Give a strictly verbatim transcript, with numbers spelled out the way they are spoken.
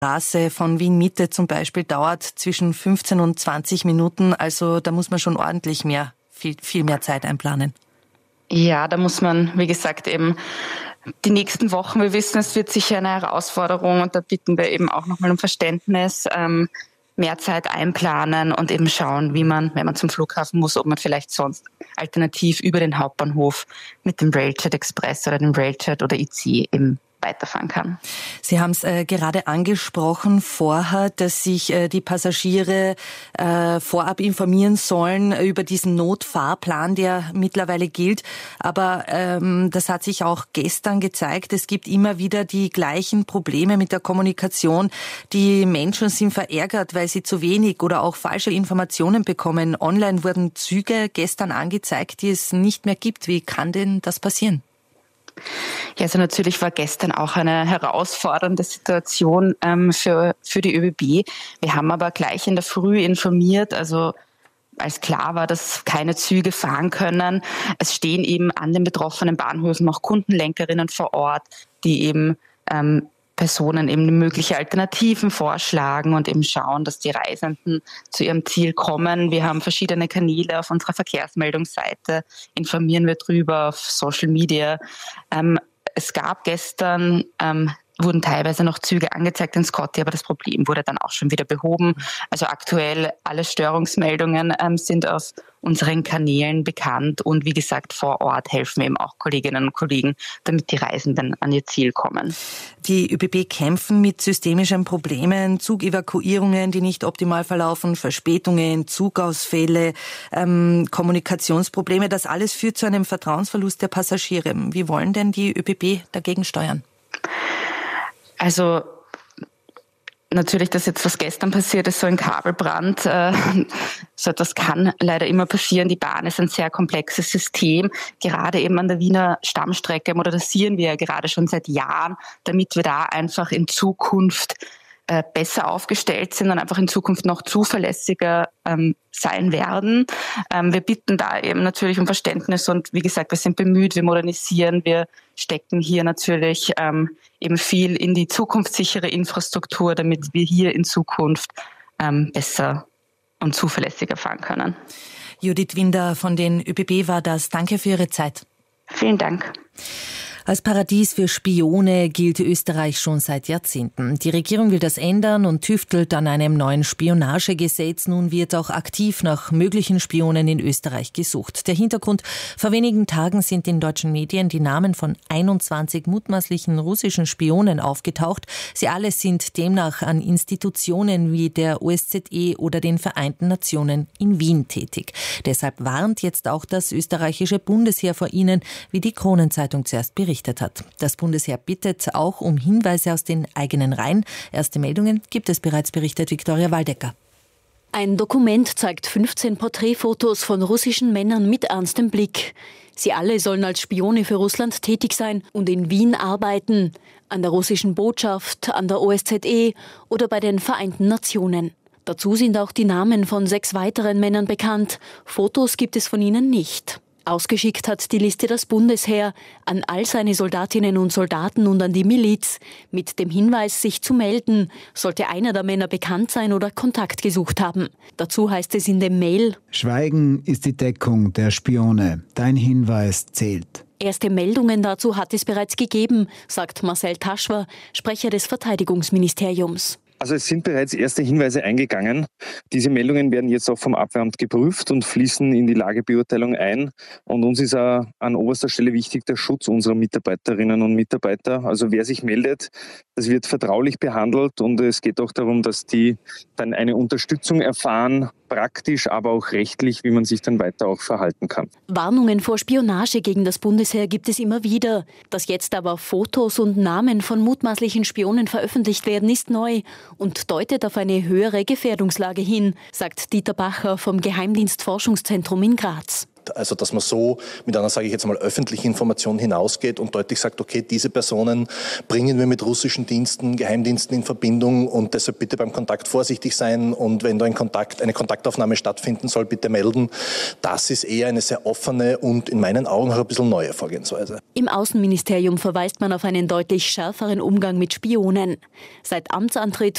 Straße von Wien Mitte zum Beispiel dauert zwischen fünfzehn und zwanzig Minuten. Also da muss man schon ordentlich mehr, viel, viel mehr Zeit einplanen. Ja, da muss man, wie gesagt, eben die nächsten Wochen, wir wissen, es wird sicher eine Herausforderung und da bitten wir eben auch nochmal um Verständnis, ähm, mehr Zeit einplanen und eben schauen, wie man, wenn man zum Flughafen muss, ob man vielleicht sonst alternativ über den Hauptbahnhof mit dem Railjet Express oder dem Railjet oder I C eben weiterfahren kann. Sie haben es äh, gerade angesprochen vorher, dass sich äh, die Passagiere äh, vorab informieren sollen über diesen Notfahrplan, der mittlerweile gilt. Aber ähm, das hat sich auch gestern gezeigt. Es gibt immer wieder die gleichen Probleme mit der Kommunikation. Die Menschen sind verärgert, weil sie zu wenig oder auch falsche Informationen bekommen. Online wurden Züge gestern angezeigt, die es nicht mehr gibt. Wie kann denn das passieren? Ja, also natürlich war gestern auch eine herausfordernde Situation ähm, für, für die ÖBB. Wir haben aber gleich in der Früh informiert, also als klar war, dass keine Züge fahren können. Es stehen eben an den betroffenen Bahnhöfen noch Kundenlenkerinnen vor Ort, die eben ähm, Personen eben mögliche Alternativen vorschlagen und eben schauen, dass die Reisenden zu ihrem Ziel kommen. Wir haben verschiedene Kanäle auf unserer Verkehrsmeldungsseite, informieren wir drüber auf Social Media. Ähm, es gab gestern, ähm, wurden teilweise noch Züge angezeigt in Scotty, aber das Problem wurde dann auch schon wieder behoben. Also aktuell alle Störungsmeldungen ähm, sind auf unseren Kanälen bekannt und wie gesagt, vor Ort helfen eben auch Kolleginnen und Kollegen, damit die Reisenden an ihr Ziel kommen. Die ÖBB kämpfen mit systemischen Problemen, Zugevakuierungen, die nicht optimal verlaufen, Verspätungen, Zugausfälle, ähm, Kommunikationsprobleme. Das alles führt zu einem Vertrauensverlust der Passagiere. Wie wollen denn die ÖBB dagegen steuern? Also natürlich, dass jetzt was gestern passiert ist, so ein Kabelbrand, äh, so etwas kann leider immer passieren. Die Bahn ist ein sehr komplexes System. Gerade eben an der Wiener Stammstrecke modernisieren wir ja gerade schon seit Jahren, damit wir da einfach in Zukunft äh, besser aufgestellt sind und einfach in Zukunft noch zuverlässiger ähm, sein werden. Ähm, wir bitten da eben natürlich um Verständnis und wie gesagt, wir sind bemüht, wir modernisieren, wir stecken hier natürlich ähm, eben viel in die zukunftssichere Infrastruktur, damit wir hier in Zukunft ähm, besser und zuverlässiger fahren können. Judith Winder von den ÖBB war das. Danke für Ihre Zeit. Vielen Dank. Als Paradies für Spione gilt Österreich schon seit Jahrzehnten. Die Regierung will das ändern und tüftelt an einem neuen Spionagegesetz. Nun wird auch aktiv nach möglichen Spionen in Österreich gesucht. Der Hintergrund: Vor wenigen Tagen sind in deutschen Medien die Namen von einundzwanzig mutmaßlichen russischen Spionen aufgetaucht. Sie alle sind demnach an Institutionen wie der O S Z E oder den Vereinten Nationen in Wien tätig. Deshalb warnt jetzt auch das österreichische Bundesheer vor ihnen, wie die Kronenzeitung zuerst berichtet hat. Das Bundesheer bittet auch um Hinweise aus den eigenen Reihen. Erste Meldungen gibt es bereits, berichtet Viktoria Waldecker. Ein Dokument zeigt fünfzehn Porträtfotos von russischen Männern mit ernstem Blick. Sie alle sollen als Spione für Russland tätig sein und in Wien arbeiten, an der russischen Botschaft, an der O S Z E oder bei den Vereinten Nationen. Dazu sind auch die Namen von sechs weiteren Männern bekannt. Fotos gibt es von ihnen nicht. Ausgeschickt hat die Liste das Bundesheer an all seine Soldatinnen und Soldaten und an die Miliz mit dem Hinweis, sich zu melden, sollte einer der Männer bekannt sein oder Kontakt gesucht haben. Dazu heißt es in dem Mail: Schweigen ist die Deckung der Spione. Dein Hinweis zählt. Erste Meldungen dazu hat es bereits gegeben, sagt Marcel Taschwer, Sprecher des Verteidigungsministeriums. Also es sind bereits erste Hinweise eingegangen. Diese Meldungen werden jetzt auch vom Abwehramt geprüft und fließen in die Lagebeurteilung ein. Und uns ist auch an oberster Stelle wichtig der Schutz unserer Mitarbeiterinnen und Mitarbeiter. Also wer sich meldet, das wird vertraulich behandelt und es geht auch darum, dass die dann eine Unterstützung erfahren, praktisch, aber auch rechtlich, wie man sich dann weiter auch verhalten kann. Warnungen vor Spionage gegen das Bundesheer gibt es immer wieder. Dass jetzt aber Fotos und Namen von mutmaßlichen Spionen veröffentlicht werden, ist neu und deutet auf eine höhere Gefährdungslage hin, sagt Dieter Bacher vom Geheimdienstforschungszentrum in Graz. Also dass man so mit einer, sage ich jetzt mal, öffentlichen Information hinausgeht und deutlich sagt, okay, diese Personen bringen wir mit russischen Diensten, Geheimdiensten in Verbindung und deshalb bitte beim Kontakt vorsichtig sein und wenn da ein Kontakt, eine Kontaktaufnahme stattfinden soll, bitte melden. Das ist eher eine sehr offene und in meinen Augen auch ein bisschen neue Vorgehensweise. Im Außenministerium verweist man auf einen deutlich schärferen Umgang mit Spionen. Seit Amtsantritt